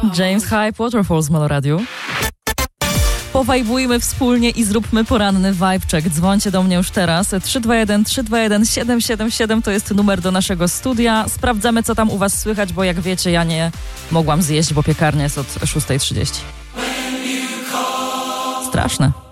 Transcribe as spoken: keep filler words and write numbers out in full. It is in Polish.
James Hype, Waterfalls w Meloradiu. Powajbujmy wspólnie i zróbmy poranny vibe check. Dzwońcie do mnie już teraz. trzy dwa jeden trzy dwa jeden siedem siedem siedem to jest numer do naszego studia. Sprawdzamy, co tam u was słychać, bo jak wiecie, ja nie mogłam zjeść, bo piekarnia jest od szósta trzydzieści. Straszne.